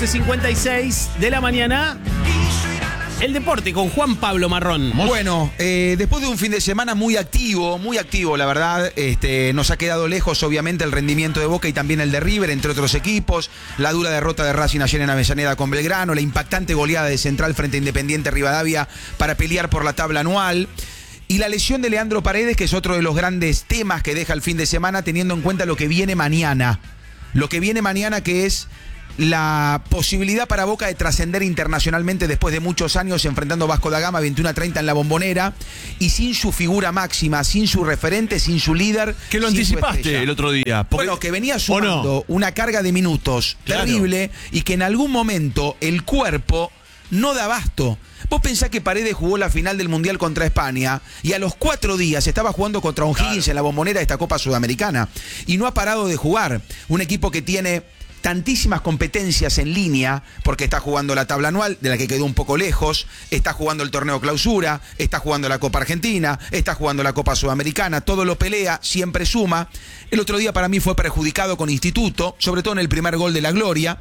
11:56 de la mañana. El deporte con Juan Pablo Marrón. Bueno, después de un fin de semana muy activo, la verdad, nos ha quedado lejos obviamente el rendimiento de Boca y también el de River, entre otros equipos, la dura derrota de Racing ayer en Avellaneda con Belgrano, la impactante goleada de Central frente a Independiente Rivadavia para pelear por la tabla anual, y la lesión de Leandro Paredes, que es otro de los grandes temas que deja el fin de semana, teniendo en cuenta lo que viene mañana. Lo que viene mañana, que es la posibilidad para Boca de trascender internacionalmente después de muchos años enfrentando Vasco da Gama 21-30 en la Bombonera, y sin su figura máxima, sin su referente, sin su líder. Que lo anticipaste el otro día. Bueno, que venía sumando una carga de minutos terrible, y que en algún momento el cuerpo no da abasto. Vos pensás que Paredes jugó la final del Mundial contra España y a los 4 días estaba jugando contra O'Higgins en la Bombonera de esta Copa Sudamericana, y no ha parado de jugar. Un equipo que tiene tantísimas competencias en línea, porque está jugando la tabla anual, de la que quedó un poco lejos, está jugando el torneo clausura, está jugando la Copa Argentina, está jugando la Copa Sudamericana, todo lo pelea, siempre suma. El otro día para mí fue perjudicado con Instituto, sobre todo en el primer gol de la Gloria.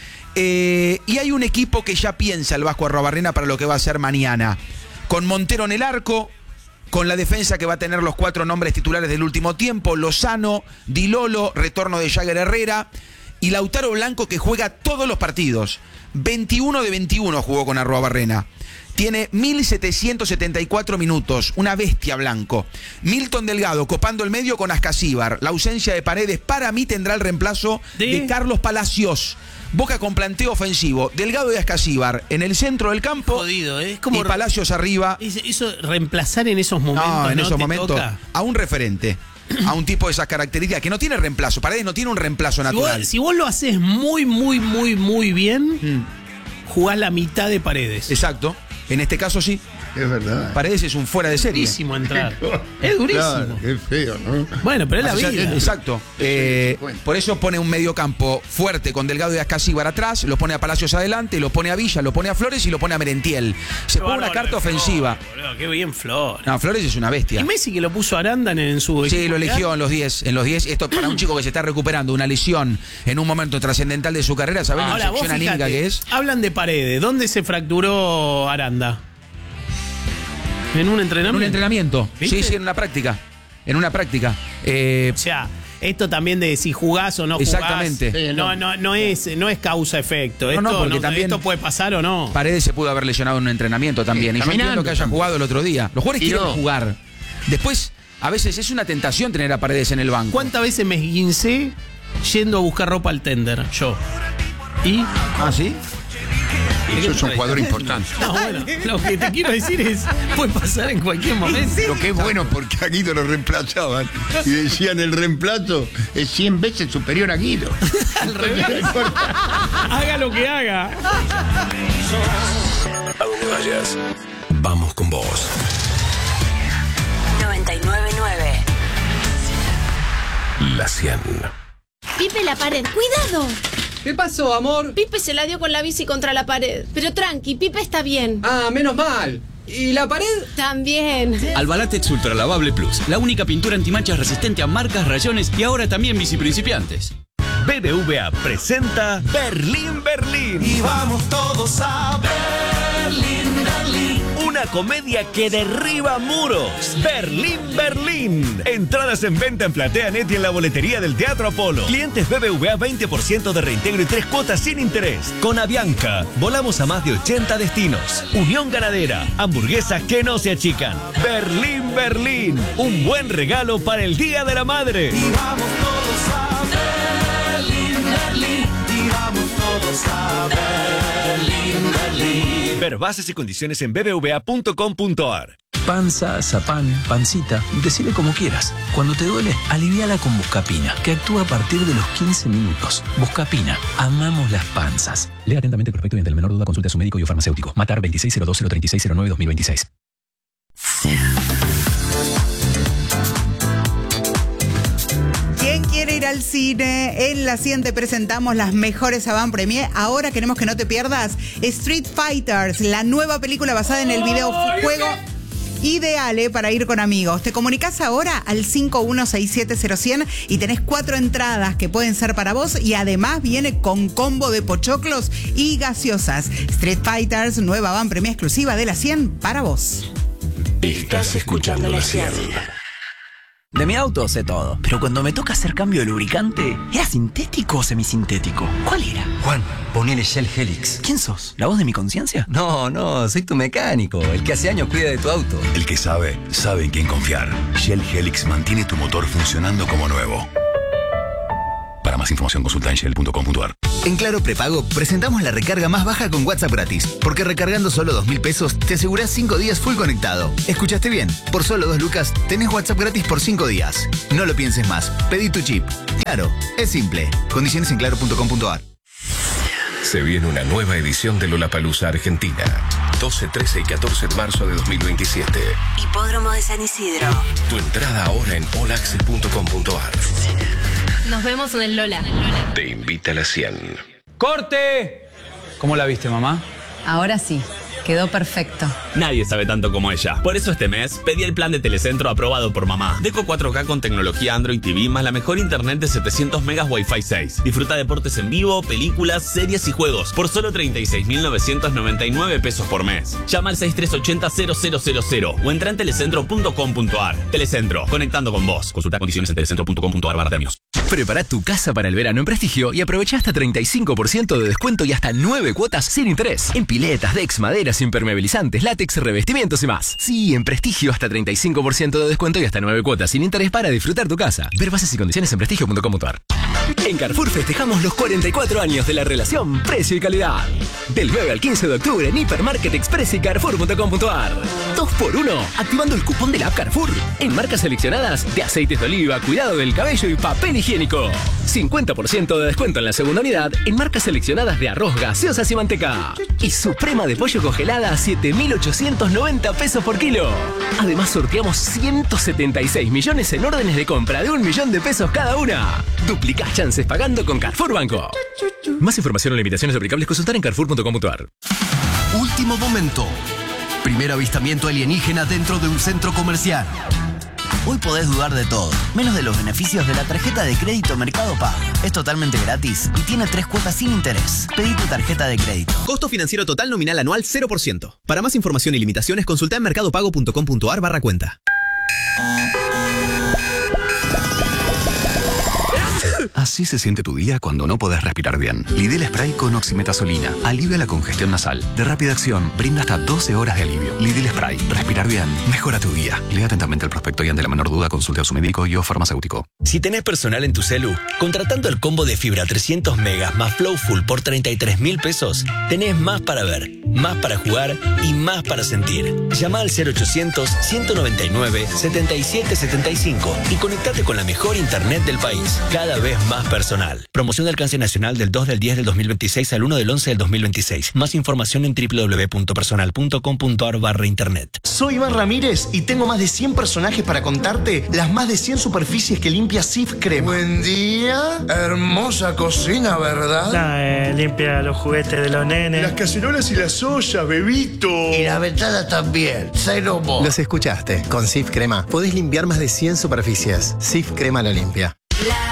Y hay un equipo que ya piensa el Vasco Arruabarrena para lo que va a ser mañana, con Montero en el arco, con la defensa que va a tener los 4 nombres titulares del último tiempo: Lozano, Di Lolo, retorno de Jagger Herrera, y Lautaro Blanco, que juega todos los partidos. 21 de 21 jugó con Arruabarrena. Tiene 1.774 minutos, una bestia Blanco. Milton Delgado copando el medio con Ascasíbar. La ausencia de Paredes para mí tendrá el reemplazo de Carlos Palacios. Boca con planteo ofensivo: Delgado y Ascasíbar en el centro del campo. Jodido, es como y Palacios arriba. Eso reemplazar en esos momentos. No, en esos momentos a un referente, a un tipo de esas características que no tiene reemplazo. Paredes no tiene un reemplazo natural. Si vos lo haces muy bien, jugás la mitad de Paredes. Exacto. En este caso sí. Es verdad. Paredes es un fuera de serie. Durísimo entrar. Es durísimo. Claro, qué feo, ¿no? Bueno, pero es la vida. Exacto. Por eso pone un mediocampo fuerte con Delgado y Ascasíbar atrás, lo pone a Palacios adelante, lo pone a Villa, lo pone a Flores y lo pone a Merentiel. Se pone una carta ofensiva. Boludo, qué bien Flores. No, Flores es una bestia. Y Messi, que lo puso a Aranda en su equipo. Sí, lo eligió en los 10. Esto para un chico que se está recuperando una lesión en un momento trascendental de su carrera, ¿sabés la inyección anímica que es? Hablan de Paredes. ¿Dónde se fracturó Aranda? ¿En un entrenamiento? En un entrenamiento. ¿Viste? Sí, en una práctica. O sea, esto también de si jugás o no jugás. Exactamente. No es causa-efecto. Esto puede pasar o no. Paredes se pudo haber lesionado en un entrenamiento también. Y yo entiendo que haya jugado el otro día. Los jugadores quieren jugar. Después, a veces es una tentación tener a Paredes en el banco. ¿Cuántas veces me esguincé yendo a buscar ropa al tender? Yo. ¿Y? ¿Ah, sí? Eso es un jugador importante. No, bueno, lo que te quiero decir es, puede pasar en cualquier momento. Lo que es bueno, porque a Guido lo reemplazaban y decían: el reemplazo es 100 veces superior a Guido. Al revés. Haga lo que haga. A donde vayas, vamos con vos. 99.9 La 100. Pipe, la pared, ¡cuidado! ¿Qué pasó, amor? Pipe se la dio con la bici contra la pared. Pero tranqui, Pipe está bien. Ah, menos mal. ¿Y la pared? También. Albalatex Ultra Lavable Plus, la única pintura antimanchas resistente a marcas, rayones y ahora también bici principiantes. BBVA presenta Berlín, Berlín. Y vamos todos a Berlín, Berlín. Una comedia que derriba muros. Berlín, Berlín. Entradas en venta en PlateaNet y en la boletería del Teatro Apolo. Clientes BBVA 20% de reintegro y 3 cuotas sin interés. Con Avianca, volamos a más de 80 destinos. Unión Ganadera, hamburguesas que no se achican. Berlín, Berlín. Un buen regalo para el Día de la Madre. Y vamos todos a Berlín, Berlín. Y vamos todos a Berlín, Berlín. Ver bases y condiciones en bbva.com.ar. Panza, zapán, pancita, decile como quieras. Cuando te duele, aliviala con Buscapina, que actúa a partir de los 15 minutos. Buscapina, amamos las panzas. Lea atentamente el prospecto y ante el menor duda consulte a su médico y o farmacéutico. Matar 2602-03609-2026. ¿Quién quiere ir al cine? En La 100 te presentamos las mejores avant-premier. Ahora queremos que no te pierdas Street Fighters, la nueva película basada en el videojuego Ideal para ir con amigos. Te comunicás ahora al 51670100 y tenés 4 entradas que pueden ser para vos y además viene con combo de pochoclos y gaseosas. Street Fighters, nueva van premia exclusiva de la 100 para vos. Estás escuchando la 100. De mi auto sé todo, pero cuando me toca hacer cambio de lubricante, ¿era sintético o semisintético? ¿Cuál era? Juan, ponele Shell Helix. ¿Quién sos? ¿La voz de mi conciencia? No, soy tu mecánico, el que hace años cuida de tu auto. El que sabe en quién confiar. Shell Helix mantiene tu motor funcionando como nuevo. Para más información consulta en shell.com.ar. En Claro Prepago presentamos la recarga más baja con WhatsApp gratis, porque recargando solo 2.000 pesos te asegurás 5 días full conectado. ¿Escuchaste bien? Por solo 2 lucas tenés WhatsApp gratis por 5 días. No lo pienses más, pedí tu chip. Claro, es simple. Condiciones en claro.com.ar. Se viene una nueva edición de Lollapalooza Argentina. 12, 13 y 14 de marzo de 2027. Hipódromo de San Isidro. Tu entrada ahora en olaxe.com.ar. Nos vemos en el Lola. Te invita a la 100. ¡Corte! ¿Cómo la viste, mamá? Ahora sí. Quedó perfecto. Nadie sabe tanto como ella. Por eso este mes pedí el plan de Telecentro aprobado por mamá. Deco 4K con tecnología Android TV más la mejor internet de 700 megas Wi-Fi 6. Disfruta deportes en vivo, películas, series y juegos por solo 36.999 pesos por mes. Llama al 6380-0000 o entra en telecentro.com.ar. Telecentro, conectando con vos. Consulta condiciones en telecentro.com.ar/premios. Prepara tu casa para el verano en Prestigio y aprovecha hasta 35% de descuento y hasta 9 cuotas sin interés. En piletas, decks, maderas, impermeabilizantes, látex, revestimientos y más. Sí, en Prestigio hasta 35% de descuento y hasta 9 cuotas sin interés para disfrutar tu casa. Ver bases y condiciones en prestigio.com.ar. En Carrefour festejamos los 44 años de la relación precio y calidad. Del 9 al 15 de octubre en Hipermarket Express y Carrefour.com.ar. 2x1 activando el cupón de la app Carrefour en marcas seleccionadas de aceites de oliva, cuidado del cabello y papel higiénico. 50% de descuento en la segunda unidad en marcas seleccionadas de arroz, gaseosas y manteca. Y suprema de pollo congelada a 7.890 pesos por kilo. Además sorteamos 176 millones en órdenes de compra de 1 millón de pesos cada una. Duplicás chances pagando con Carrefour Banco. Más información o limitaciones aplicables consultar en carrefour.com.ar. Último momento. Primer avistamiento alienígena dentro de un centro comercial. Hoy podés dudar de todo, menos de los beneficios de la tarjeta de crédito Mercado Pago. Es totalmente gratis y tiene 3 cuotas sin interés. Pedí tu tarjeta de crédito. Costo financiero total nominal anual 0%. Para más información y limitaciones, consulta en mercadopago.com.ar/cuenta. Así se siente tu día cuando no podés respirar bien. Lidl Spray con oximetazolina alivia la congestión nasal. De rápida acción, brinda hasta 12 horas de alivio. Lidl Spray. Respirar bien. Mejora tu día. Lea atentamente el prospecto y ante la menor duda consulte a su médico y o farmacéutico. Si tenés personal en tu celu, contratando el combo de fibra 300 megas más Flow Full por 33.000 pesos, tenés más para ver, más para jugar y más para sentir. Llama al 0800-199-7775 y conectate con la mejor internet del país. Cada vez más personal. Promoción de alcance nacional del 2 del 10 del 2026 al 1 del 11 del 2026. Más información en www.personal.com.ar/internet. Soy Iván Ramírez y tengo más de 100 personajes para contarte las más de 100 superficies que limpia Sif Crema. Buen día. Hermosa cocina, ¿verdad? Limpia los juguetes de los nenes. Las cacerolas y las ollas, bebito. Y la ventana también. Cero mo. Los escuchaste. Con Sif Crema podés limpiar más de 100 superficies. Sif Crema la limpia.